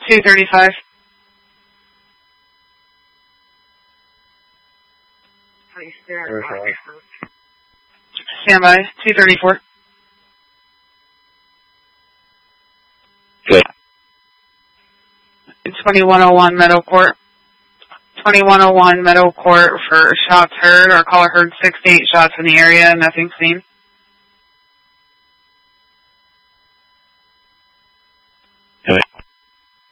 235. Stand by. 234. Good. 2101 Meadow Court. 2101 Meadow Court for shots heard. Our caller heard 6 to 8 shots in the area. Nothing seen.